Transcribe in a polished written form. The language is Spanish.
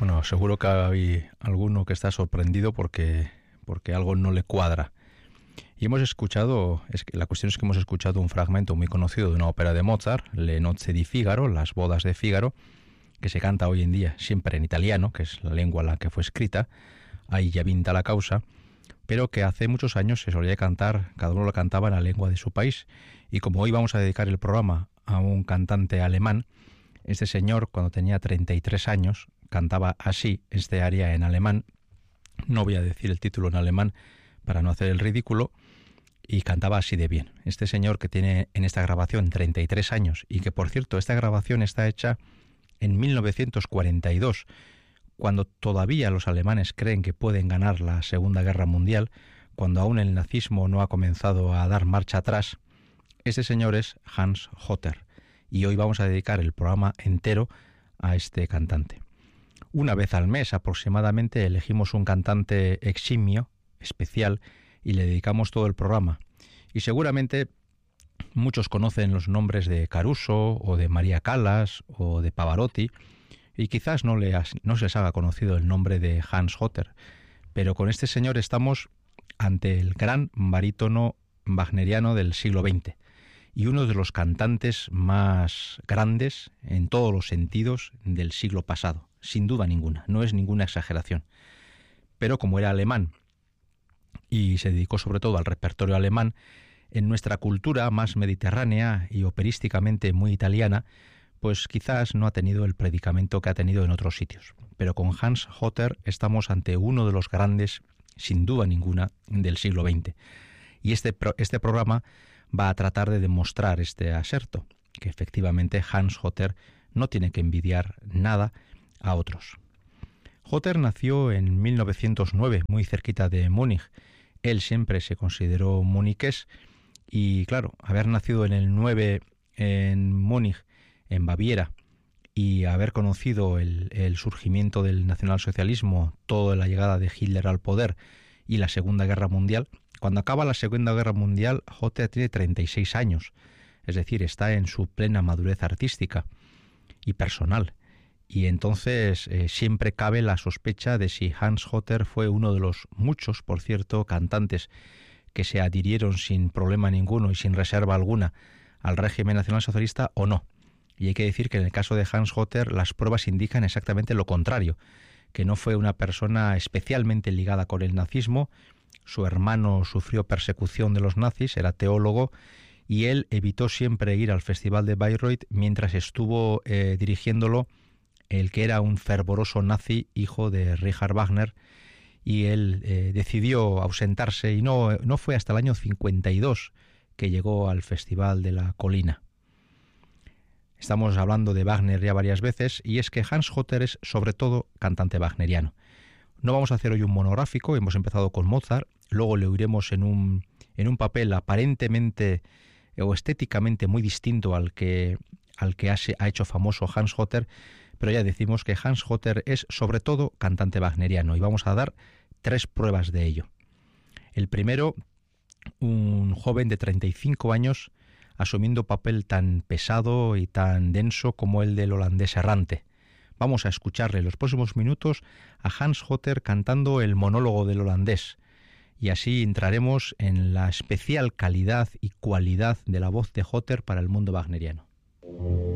Bueno, seguro que hay alguno que está sorprendido porque algo no le cuadra. Y hemos escuchado, la cuestión es que hemos escuchado un fragmento muy conocido de una ópera de Mozart, Le nozze di Figaro, Las bodas de Fígaro, que se canta hoy en día siempre en italiano, que es la lengua en la que fue escrita, ahí ya vinta la causa, pero que hace muchos años se solía cantar, cada uno lo cantaba en la lengua de su país. Y como hoy vamos a dedicar el programa a un cantante alemán, este señor, cuando tenía 33 años, cantaba así este aria en alemán. No voy a decir el título en alemán para no hacer el ridículo, y cantaba así de bien. Este señor que tiene en esta grabación 33 años, y que por cierto esta grabación está hecha en 1942, cuando todavía los alemanes creen que pueden ganar la Segunda Guerra Mundial, cuando aún el nazismo no ha comenzado a dar marcha atrás. Este señor es Hans Hotter, y hoy vamos a dedicar el programa entero a este cantante. Una vez al mes aproximadamente elegimos un cantante eximio, especial, y le dedicamos todo el programa. Y seguramente muchos conocen los nombres de Caruso, o de María Callas, o de Pavarotti, y quizás no se les haga conocido el nombre de Hans Hotter, pero con este señor estamos ante el gran barítono wagneriano del siglo XX, y uno de los cantantes más grandes en todos los sentidos del siglo pasado, sin duda ninguna, no es ninguna exageración. Pero como era alemán y se dedicó sobre todo al repertorio alemán, en nuestra cultura más mediterránea y operísticamente muy italiana, pues quizás no ha tenido el predicamento que ha tenido en otros sitios. Pero con Hans Hotter estamos ante uno de los grandes, sin duda ninguna, del siglo XX. Y este programa va a tratar de demostrar este aserto, que efectivamente Hans Hotter no tiene que envidiar nada a otros. Hotter nació en 1909, muy cerquita de Múnich. Él siempre se consideró muniqués y, claro, haber nacido en el 9 en Múnich, en Baviera, y haber conocido el surgimiento del nacionalsocialismo, toda la llegada de Hitler al poder y la Segunda Guerra Mundial. Cuando acaba la Segunda Guerra Mundial, Hotter tiene 36 años, es decir, está en su plena madurez artística y personal. Y entonces siempre cabe la sospecha de si Hans Hotter fue uno de los muchos, por cierto, cantantes que se adhirieron sin problema ninguno y sin reserva alguna al régimen nacionalsocialista o no. Y hay que decir que en el caso de Hans Hotter las pruebas indican exactamente lo contrario, que no fue una persona especialmente ligada con el nazismo. Su hermano sufrió persecución de los nazis, era teólogo, y él evitó siempre ir al Festival de Bayreuth mientras estuvo dirigiéndolo el que era un fervoroso nazi, hijo de Richard Wagner, y él decidió ausentarse y no fue hasta el año 52 que llegó al Festival de la Colina. Estamos hablando de Wagner ya varias veces, y es que Hans Hotter es sobre todo cantante wagneriano. No vamos a hacer hoy un monográfico, hemos empezado con Mozart, luego le oiremos en un papel aparentemente o estéticamente muy distinto al que ha hecho famoso Hans Hotter, pero ya decimos que Hans Hotter es sobre todo cantante wagneriano, y vamos a dar 3 pruebas de ello. El primero, un joven de 35 años asumiendo papel tan pesado y tan denso como el del holandés errante. Vamos a escucharle en los próximos minutos a Hans Hotter cantando el monólogo del holandés, y así entraremos en la especial calidad y cualidad de la voz de Hotter para el mundo wagneriano.